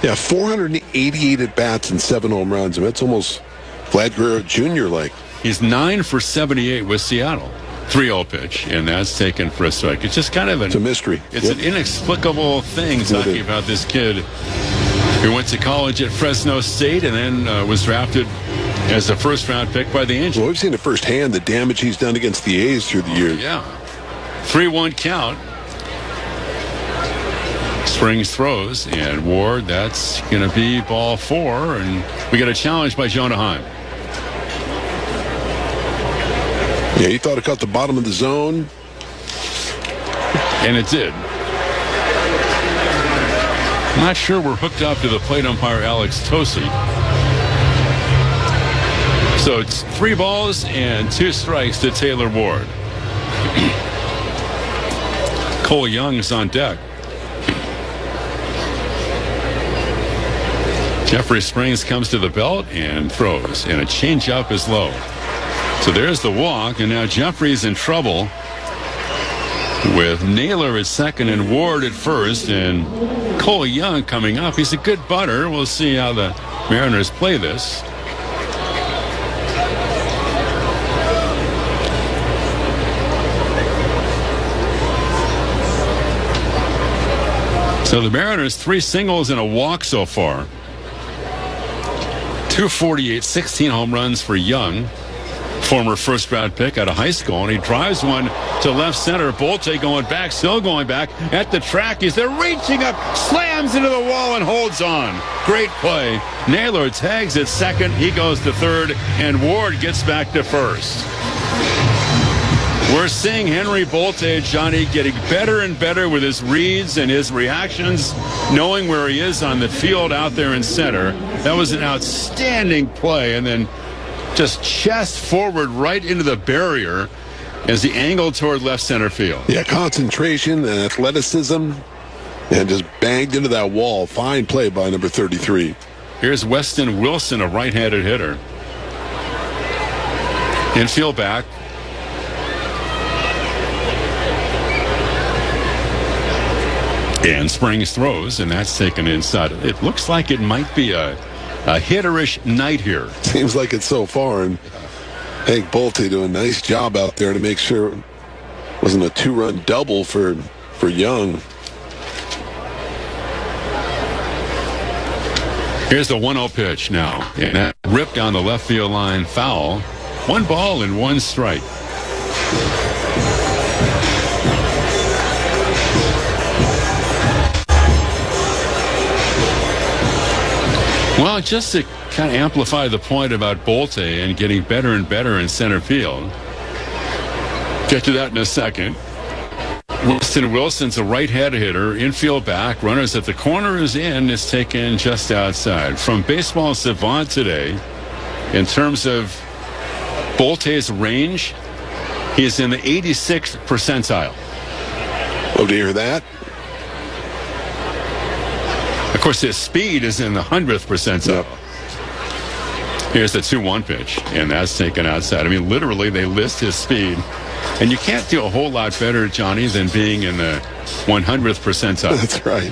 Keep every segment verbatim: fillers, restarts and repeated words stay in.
Yeah, four hundred eighty-eight at-bats and seven home runs. I mean, that's almost Vlad Guerrero Junior like. He's nine for seventy-eight with Seattle. three oh pitch, and that's taken for a strike. It's just kind of an, it's a mystery. It's yep. an inexplicable thing talking about this kid who went to college at Fresno State and then uh, was drafted as a first-round pick by the Angels. Well, we've seen it firsthand, the damage he's done against the A's through the years. Yeah. three one count. Springs throws, and Ward, that's going to be ball four, and we get a challenge by Jonah Heim. Yeah, he thought it caught the bottom of the zone. And it did. I'm not sure we're hooked up to the plate umpire, Alex Tosi. So it's three balls and two strikes to Taylor Ward. Cole Young's on deck. Jeffrey Springs comes to the belt and throws, and a changeup is low. So there's the walk, and now Jeffrey's in trouble with Naylor at second and Ward at first, and Cole Young coming up. He's a good butter. We'll see how the Mariners play this. So the Mariners, three singles and a walk so far. two forty-eight, sixteen home runs for Young, former first-round pick out of high school, and he drives one to left center. Bolte going back, still going back at the track. He's there reaching up, slams into the wall and holds on. Great play. Naylor tags at second. He goes to third, and Ward gets back to first. We're seeing Henry Bolte, Johnny, getting better and better with his reads and his reactions, knowing where he is on the field out there in center. That was an outstanding play, and then just chest forward right into the barrier as he angled toward left center field. Yeah, concentration and athleticism, and just banged into that wall. Fine play by number thirty-three. Here's Weston Wilson, a right-handed hitter. Infield back. And Springs throws, and that's taken inside. It looks like it might be a, a hitterish night here. Seems like it so far. And Hank Bolte doing a nice job out there to make sure it wasn't a two-run double for, for Young. Here's the one oh pitch now. And that ripped down the left field line, foul. One ball and one strike. Well, just to kind of amplify the point about Bolte and getting better and better in center field. Get to that in a second. Weston Wilson's a right-handed hitter, infield back. Runners at the corner is in, is taken just outside. From Baseball Savant today, in terms of Bolte's range, he's in the eighty-sixth percentile. Oh, to hear that? Of course, his speed is in the hundredth percentile. Yep. Here's the two one pitch, and that's taken outside. I mean, literally, they list his speed. And you can't do a whole lot better, Johnny, than being in the one hundredth percentile. That's right.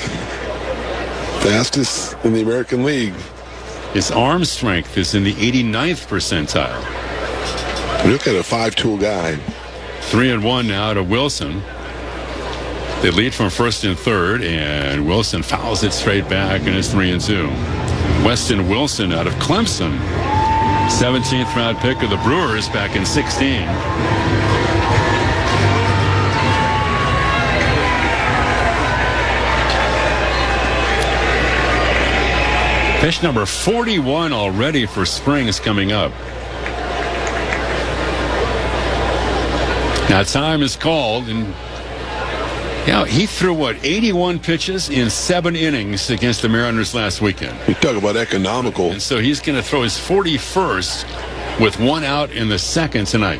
Fastest in the American League. His arm strength is in the eighty-ninth percentile. Look at a five-tool guy. Three and one now to Wilson. They lead from first and third, and Wilson fouls it straight back, and it's three and two. Weston Wilson out of Clemson, seventeenth round pick of the Brewers back in sixteen. Pitch number forty-one already for Springs coming up. Now time is called, and yeah, he threw, what, eighty-one pitches in seven innings against the Mariners last weekend. You talk about economical. And so he's going to throw his forty-first with one out in the second tonight.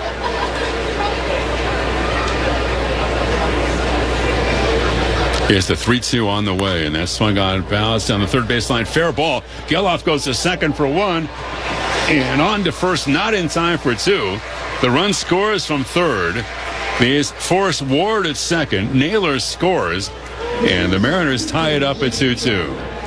Here's the three two on the way, and that swung on, bounced down the third baseline. Fair ball. Geloff goes to second for one, and on to first, not in time for two. The run scores from third. These force Ward at second. Naylor scores, and the Mariners tie it up at two two.